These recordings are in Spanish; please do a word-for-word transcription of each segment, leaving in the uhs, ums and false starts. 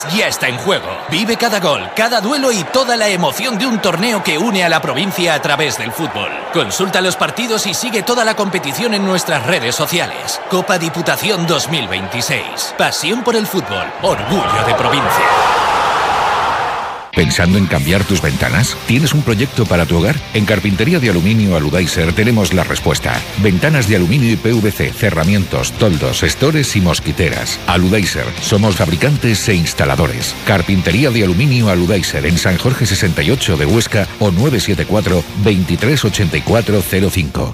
Ya está en juego. Vive cada gol, cada duelo y toda la emoción de un torneo que une a la provincia a través del fútbol. Consulta los partidos y sigue toda la competición en nuestras redes sociales. Copa Diputación dos mil veintiséis. Pasión por el fútbol. Orgullo de provincia. ¿Pensando en cambiar tus ventanas? ¿Tienes un proyecto para tu hogar? En Carpintería de Aluminio Aludaiser tenemos la respuesta. Ventanas de aluminio y P V C, cerramientos, toldos, estores y mosquiteras. Aludaiser, somos fabricantes e instaladores. Carpintería de Aluminio Aludaiser en San Jorge sesenta y ocho de Huesca o nueve siete cuatro, veintitrés ochenta y cuatro cero cinco.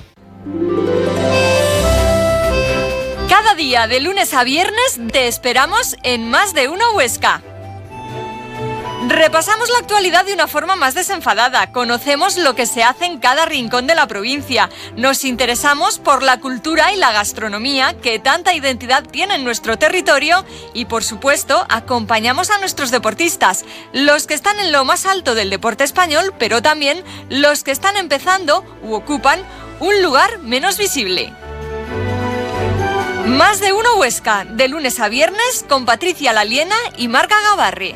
Cada día, de lunes a viernes, te esperamos en Más de Uno Huesca. Repasamos la actualidad de una forma más desenfadada, conocemos lo que se hace en cada rincón de la provincia, nos interesamos por la cultura y la gastronomía que tanta identidad tiene en nuestro territorio y, por supuesto, acompañamos a nuestros deportistas, los que están en lo más alto del deporte español, pero también los que están empezando u ocupan un lugar menos visible. Más de Uno Huesca, de lunes a viernes, con Patricia Laliena y Marga Gavarri.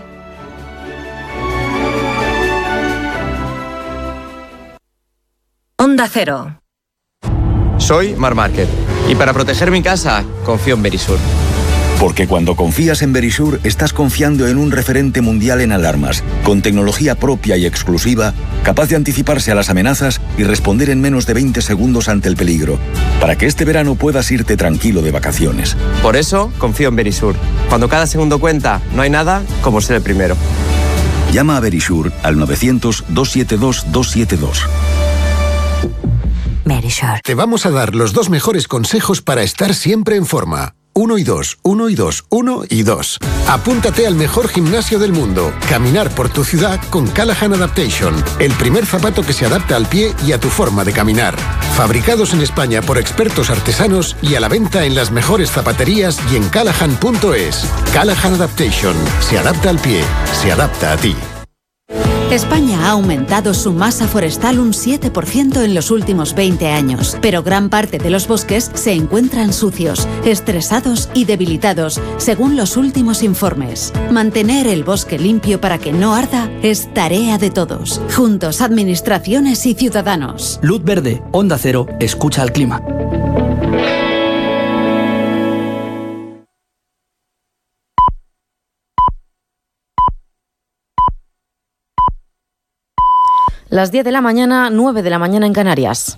Onda Cero. Soy Mar Márquez y para proteger mi casa confío en Verisur. Porque cuando confías en Verisur estás confiando en un referente mundial en alarmas, con tecnología propia y exclusiva, capaz de anticiparse a las amenazas y responder en menos de veinte segundos ante el peligro, para que este verano puedas irte tranquilo de vacaciones. Por eso confío en Verisur. Cuando cada segundo cuenta, no hay nada como ser el primero. Llama a Verisur al novecientos, doscientos setenta y dos, doscientos setenta y dos. Verisur. Te vamos a dar los dos mejores consejos para estar siempre en forma. Uno y dos, uno y dos, uno y dos. Apúntate al mejor gimnasio del mundo. Caminar por tu ciudad con Callahan Adaptation. El primer zapato que se adapta al pie y a tu forma de caminar. Fabricados en España por expertos artesanos y a la venta en las mejores zapaterías y en callahan punto es. Callahan Adaptation. Se adapta al pie. Se adapta a ti. España ha aumentado su masa forestal un siete por ciento en los últimos veinte años, pero gran parte de los bosques se encuentran sucios, estresados y debilitados, según los últimos informes. Mantener el bosque limpio para que no arda es tarea de todos. Juntos, administraciones y ciudadanos. Luz verde, Onda Cero, escucha al clima. Las diez de la mañana, nueve de la mañana en Canarias.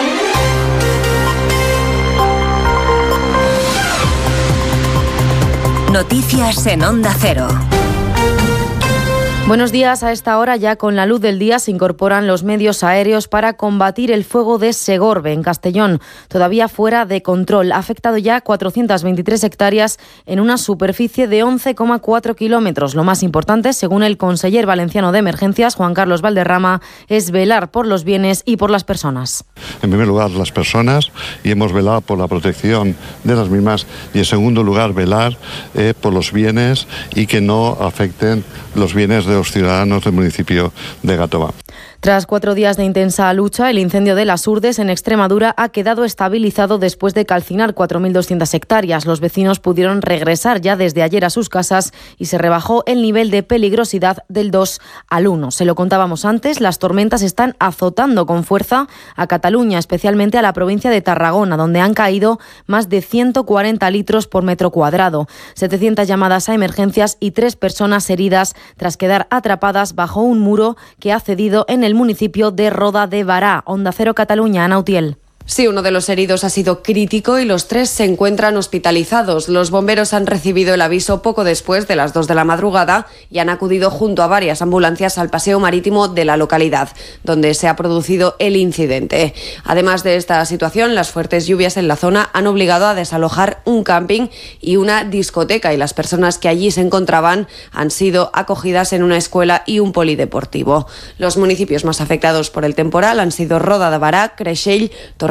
Noticias en Onda Cero. Buenos días. A esta hora, ya con la luz del día, se incorporan los medios aéreos para combatir el fuego de Segorbe, en Castellón, todavía fuera de control. Ha afectado ya cuatrocientas veintitrés hectáreas en una superficie de once coma cuatro kilómetros. Lo más importante, según el conseller valenciano de Emergencias, Juan Carlos Valderrama, es velar por los bienes y por las personas. En primer lugar, las personas, y hemos velado por la protección de las mismas, y en segundo lugar, velar eh, por los bienes y que no afecten los bienes de los ciudadanos del municipio de Gàtova. Tras cuatro días de intensa lucha, el incendio de Las Urdes en Extremadura ha quedado estabilizado después de calcinar cuatro mil doscientas hectáreas. Los vecinos pudieron regresar ya desde ayer a sus casas y se rebajó el nivel de peligrosidad del dos al uno. Se lo contábamos antes, las tormentas están azotando con fuerza a Cataluña, especialmente a la provincia de Tarragona, donde han caído más de ciento cuarenta litros por metro cuadrado. setecientas llamadas a emergencias y tres personas heridas tras quedar atrapadas bajo un muro que ha cedido en el municipio de Roda de Bará. Onda Cero Cataluña, Ana Utiel. Sí, uno de los heridos ha sido crítico y los tres se encuentran hospitalizados. Los bomberos han recibido el aviso poco después de las dos de la madrugada y han acudido junto a varias ambulancias al paseo marítimo de la localidad, donde se ha producido el incidente. Además de esta situación, las fuertes lluvias en la zona han obligado a desalojar un camping y una discoteca, y las personas que allí se encontraban han sido acogidas en una escuela y un polideportivo. Los municipios más afectados por el temporal han sido Roda de Bará, Creixell, Torre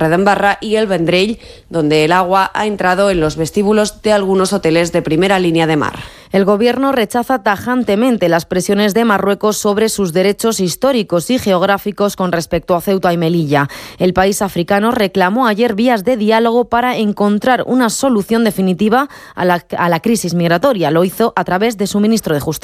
Torredembarra y el Vendrell, donde el agua ha entrado en los vestíbulos de algunos hoteles de primera línea de mar. El Gobierno rechaza tajantemente las presiones de Marruecos sobre sus derechos históricos y geográficos con respecto a Ceuta y Melilla. El país africano reclamó ayer vías de diálogo para encontrar una solución definitiva a la, a la crisis migratoria. Lo hizo a través de su ministro de Justicia.